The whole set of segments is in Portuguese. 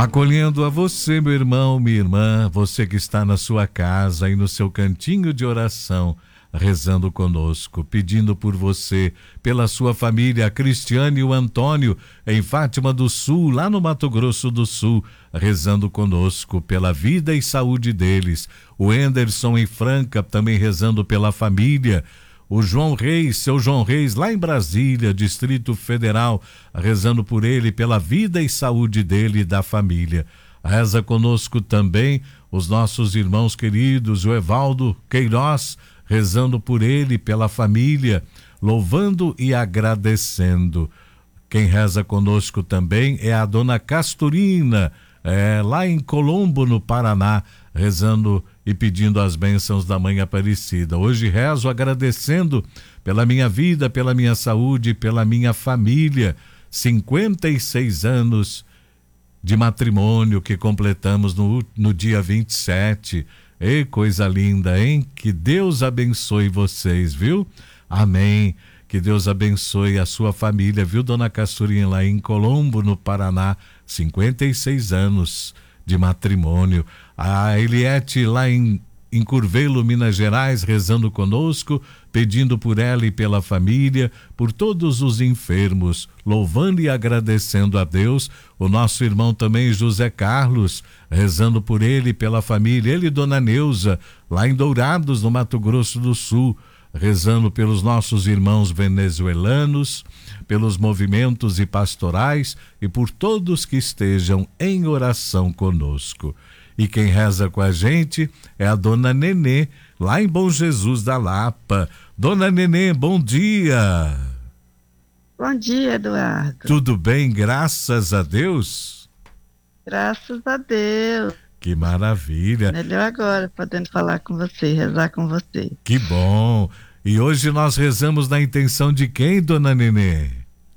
Acolhendo a você, meu irmão, minha irmã, você que está na sua casa e no seu cantinho de oração, rezando conosco, pedindo por você, pela sua família, a Cristiane e o Antônio, em Fátima do Sul, lá no Mato Grosso do Sul, rezando conosco pela vida e saúde deles. O Enderson em Franca, também rezando pela família. O João Reis, seu João Reis, lá em Brasília, Distrito Federal, rezando por ele, pela vida e saúde dele e da família. Reza conosco também os nossos irmãos queridos, o Evaldo Queiroz, rezando por ele, pela família, louvando e agradecendo. Quem reza conosco também é a dona Castorina, lá em Colombo, no Paraná, rezando e pedindo as bênçãos da Mãe Aparecida. Hoje rezo agradecendo pela minha vida, pela minha saúde, pela minha família. 56 anos de matrimônio que completamos no dia 27. Ei, coisa linda, hein? Que Deus abençoe vocês, viu? Amém. Que Deus abençoe a sua família, viu, dona Casturinha, lá em Colombo, no Paraná. 56 anos de matrimônio. A Eliette lá em Curvelo, Minas Gerais, rezando conosco, pedindo por ela e pela família, por todos os enfermos, louvando e agradecendo a Deus. O nosso irmão também, José Carlos, rezando por ele e pela família. Ele e dona Neuza, lá em Dourados, no Mato Grosso do Sul, rezando pelos nossos irmãos venezuelanos, pelos movimentos e pastorais e por todos que estejam em oração conosco. E quem reza com a gente é a dona Nenê, lá em Bom Jesus da Lapa. Dona Nenê, bom dia. Bom dia, Eduardo. Tudo bem, graças a Deus? Graças a Deus. Que maravilha. Melhor agora, podendo falar com você, rezar com você. Que bom. E hoje nós rezamos na intenção de quem, dona Nenê?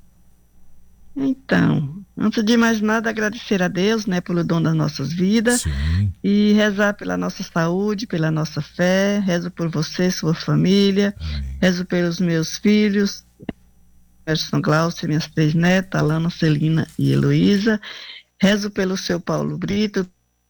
Então, antes de mais nada, agradecer a Deus, né, pelo dom das nossas vidas. Sim. E rezar pela nossa saúde, pela nossa fé. Rezo por você, sua família. Amém. Rezo pelos meus filhos, São Glaucio, minhas 3 netas, Alana, Celina e Heloísa. Rezo pelo seu Paulo Brito,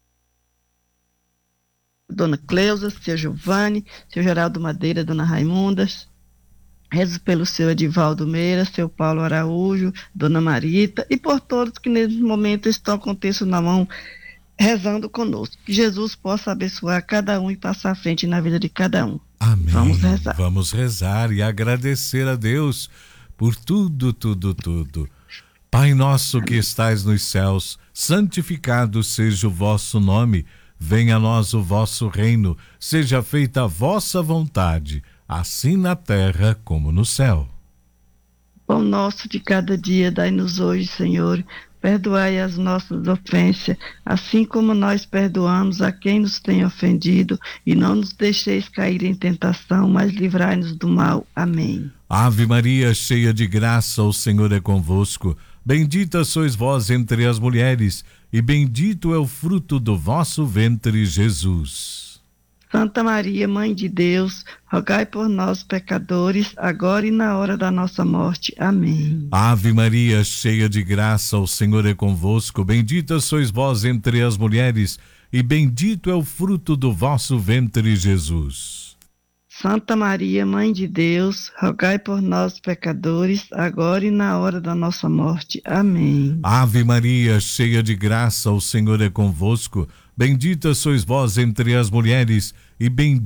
dona Cleusa, seu Giovanni, seu Geraldo Madeira, dona Raimundas. Rezo pelo seu Edivaldo Meira, seu Paulo Araújo, dona Marita e por todos que nesse momento estão com o texto na mão, rezando conosco. Que Jesus possa abençoar cada um e passar à frente na vida de cada um. Amém. Vamos rezar. Vamos rezar e agradecer a Deus por tudo, tudo, tudo. Pai nosso que estais nos céus, santificado seja o vosso nome. Venha a nós o vosso reino, seja feita a vossa vontade, assim na terra como no céu. Pão nosso de cada dia, dai-nos hoje, Senhor. Perdoai as nossas ofensas, assim como nós perdoamos a quem nos tem ofendido, e não nos deixeis cair em tentação, mas livrai-nos do mal. Amém. Ave Maria, cheia de graça, o Senhor é convosco. Bendita sois vós entre as mulheres, e bendito é o fruto do vosso ventre, Jesus. Santa Maria, Mãe de Deus, rogai por nós, pecadores, agora e na hora da nossa morte. Amém. Ave Maria, cheia de graça, o Senhor é convosco. Bendita sois vós entre as mulheres, e bendito é o fruto do vosso ventre, Jesus. Santa Maria, Mãe de Deus, rogai por nós, pecadores, agora e na hora da nossa morte. Amém. Ave Maria, cheia de graça, o Senhor é convosco. Bendita sois vós entre as mulheres, e bendito